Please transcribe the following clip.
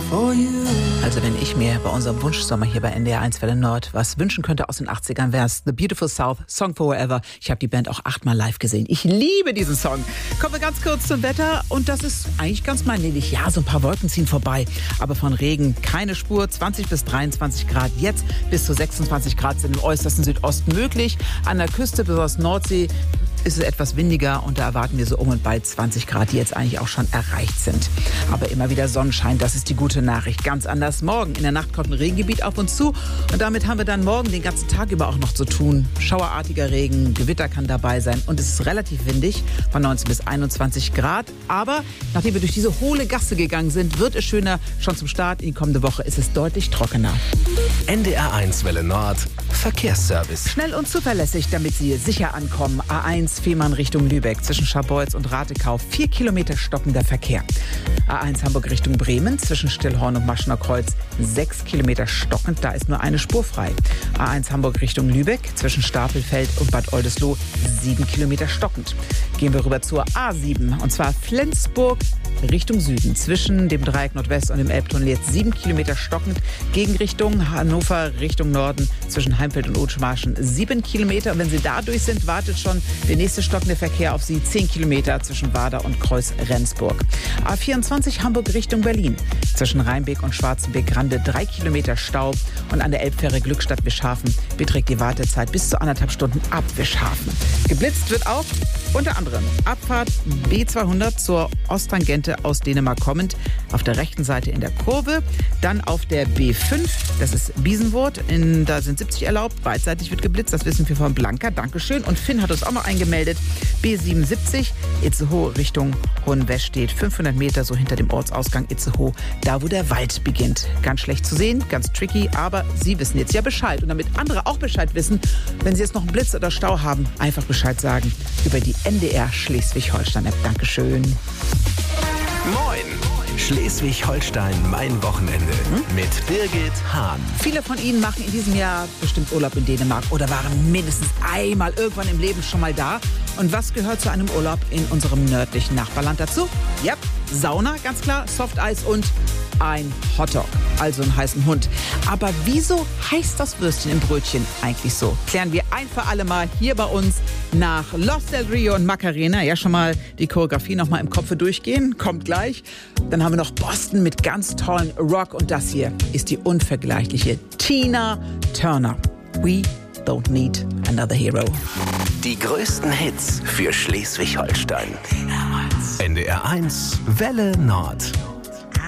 Also wenn ich mir bei unserem Wunschsommer hier bei NDR 1 Welle Nord was wünschen könnte aus den 80ern, wäre es The Beautiful South, Song Forever. Ich habe die Band auch 8-mal live gesehen. Ich liebe diesen Song. Kommen wir ganz kurz zum Wetter und das ist eigentlich ganz mannig. Ja, so ein paar Wolken ziehen vorbei, aber von Regen keine Spur. 20 bis 23 Grad jetzt, bis zu 26 Grad sind im äußersten Südosten möglich. An der Küste, besonders Nordsee, ist es etwas windiger und da erwarten wir so um und bei 20 Grad, die jetzt eigentlich auch schon erreicht sind. Aber immer wieder Sonnenschein, das ist die gute Nachricht. Ganz anders morgen. In der Nacht kommt ein Regengebiet auf uns zu und damit haben wir dann morgen den ganzen Tag über auch noch zu tun. Schauerartiger Regen, Gewitter kann dabei sein und es ist relativ windig von 19 bis 21 Grad. Aber nachdem wir durch diese hohle Gasse gegangen sind, wird es schöner. Schon zum Start in die kommende Woche ist es deutlich trockener. NDR 1 Welle Nord, Verkehrsservice. Schnell und zuverlässig, damit Sie sicher ankommen. A1 Fehmarn Richtung Lübeck zwischen Scharbeutz und Ratekau. 4 Kilometer stockender Verkehr. A1 Hamburg Richtung Bremen zwischen Stillhorn und Maschener Kreuz 6 Kilometer stockend, da ist nur eine Spur frei. A1 Hamburg Richtung Lübeck zwischen Stapelfeld und Bad Oldesloe 7 Kilometer stockend. Gehen wir rüber zur A7 und zwar Flensburg Richtung Süden zwischen dem Dreieck Nordwest und dem Elbtunnel jetzt 7 Kilometer stockend. Gegenrichtung Hannover Richtung Norden zwischen Heimfeld und Othmarschen 7 Kilometer. Und wenn Sie da durch sind, wartet schon der nächste stockende Verkehr auf Sie. 10 Kilometer zwischen Wader und Kreuz-Rendsburg. A24 Hamburg Richtung Berlin zwischen Rheinbeek und Schwarzenbeek-Rande 3 Kilometer Stau. Und an der Elbfähre Glückstadt-Wischhafen beträgt die Wartezeit bis zu 1,5 Stunden ab Wischhafen. Geblitzt wird auch unter anderem Abfahrt B200 zur Osttangente aus Dänemark kommend auf der rechten Seite in der Kurve. Dann auf der B5, das ist Biesenwurth, da sind 70 erlaubt. Beidseitig wird geblitzt, das wissen wir von Blanca. Dankeschön. Und Finn hat uns auch noch eingemeldet. B77, Itzehoe Richtung Hohenwest steht 500 Meter so hinter dem Ortsausgang Itzehoe, da wo der Wald beginnt. Ganz schlecht zu sehen, ganz tricky, aber Sie wissen jetzt ja Bescheid. Und damit andere auch Bescheid wissen, wenn Sie jetzt noch einen Blitz oder Stau haben, einfach Bescheid sagen über die NDR Schleswig-Holstein-App. Dankeschön. Moin! Schleswig-Holstein, mein Wochenende mit Birgit Hahn. Viele von Ihnen machen in diesem Jahr bestimmt Urlaub in Dänemark oder waren mindestens einmal irgendwann im Leben schon mal da. Und was gehört zu einem Urlaub in unserem nördlichen Nachbarland dazu? Ja, Sauna, ganz klar, Softeis und ein Hotdog, also einen heißen Hund. Aber wieso heißt das Würstchen im Brötchen eigentlich so? Klären wir ein für alle Mal hier bei uns nach Los del Rio und Macarena. Ja, schon mal die Choreografie noch mal im Kopf durchgehen. Kommt gleich. Dann haben wir noch Boston mit ganz tollen Rock. Und das hier ist die unvergleichliche Tina Turner. We don't need another hero. Die größten Hits für Schleswig-Holstein. NDR 1 Welle Nord.